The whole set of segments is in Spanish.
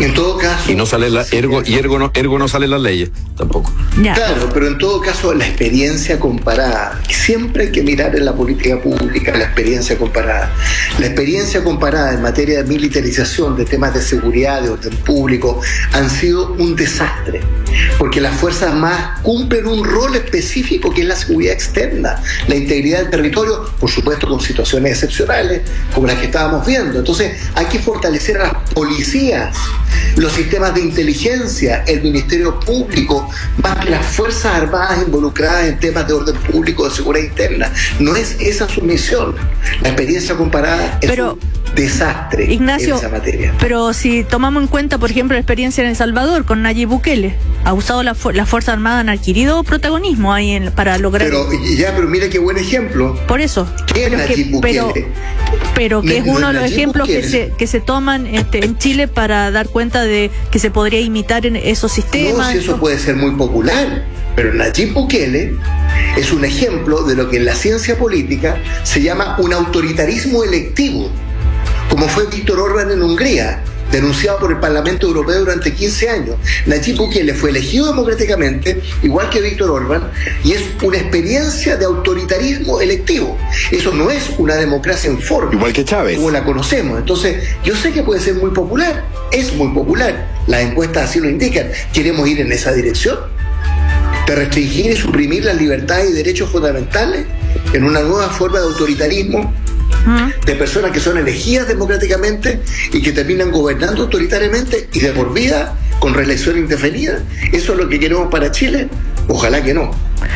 En todo caso... Y no sale ergo no salen las leyes, tampoco. Ya. Claro, pero en todo caso la experiencia comparada, siempre hay que mirar en la política pública la experiencia comparada. La experiencia comparada en materia de militarización, de temas de seguridad, de orden público, han sido un desastre, porque las Fuerzas Armadas cumplen un rol específico que es la seguridad externa, la integridad del territorio, por supuesto con situaciones excepcionales, como las que estábamos viendo. Entonces hay que fortalecer a las policías, los sistemas de inteligencia, el Ministerio Público, más que las Fuerzas Armadas involucradas en temas de orden público, de seguridad interna. No es esa su misión. La experiencia comparada es un desastre, Ignacio, en esa materia. Pero si tomamos en cuenta, por ejemplo, la experiencia en El Salvador con Nayib Bukele, ha usado las Fuerzas Armadas, han adquirido protagonismo ahí para lograr... Pero mira qué buen ejemplo. Por eso. ¿Qué es Nayib Bukele? Pero que es uno de los ejemplos Bukele que se toman en Chile para dar cuenta de que se podría imitar en esos sistemas. No, si eso puede ser muy popular, pero Nayib Bukele es un ejemplo de lo que en la ciencia política se llama un autoritarismo electivo, como fue Víctor Orbán en Hungría, denunciado por el Parlamento Europeo durante 15 años. Nayib Bukele fue elegido democráticamente, igual que Víctor Orbán, y es una experiencia de autoritarismo electivo. Eso no es una democracia en forma. Igual que Chávez. Como la conocemos. Entonces, yo sé que puede ser muy popular, es muy popular. Las encuestas así lo indican. ¿Queremos ir en esa dirección? ¿De restringir y suprimir las libertades y derechos fundamentales en una nueva forma de autoritarismo? De personas que son elegidas democráticamente y que terminan gobernando autoritariamente y de por vida con reelección indefinida. ¿Eso es lo que queremos para Chile? Ojalá que no.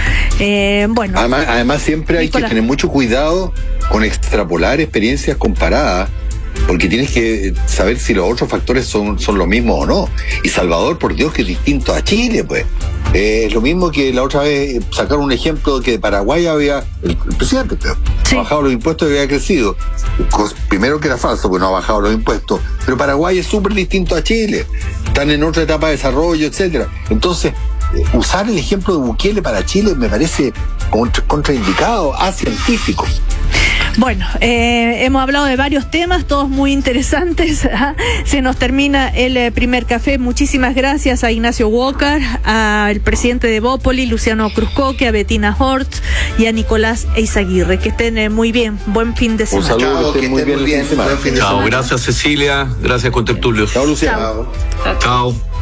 Bueno. Además siempre hay que tener mucho cuidado con extrapolar experiencias comparadas, porque tienes que saber si los otros factores son los mismos o no. Y Salvador, por Dios, que es distinto a Chile, pues. Es lo mismo que la otra vez sacaron un ejemplo que de Paraguay había, el presidente ha bajado los impuestos y había crecido. Primero que era falso, porque no ha bajado los impuestos. Pero Paraguay es súper distinto a Chile. Están en otra etapa de desarrollo, etcétera. Entonces, usar el ejemplo de Bukele para Chile me parece contraindicado, científico. Bueno, hemos hablado de varios temas, todos muy interesantes. Se nos termina el primer café. Muchísimas gracias a Ignacio Walker, al presidente de Bópoli, Luciano Cruzcoque, a Bettina Hort y a Nicolás Eizaguirre. Que estén muy bien. Buen fin de semana. Un saludo, que estén muy bien. Buen fin de semana. Chao, gracias Cecilia, gracias Contertulios. Chao, Luciano. Chao.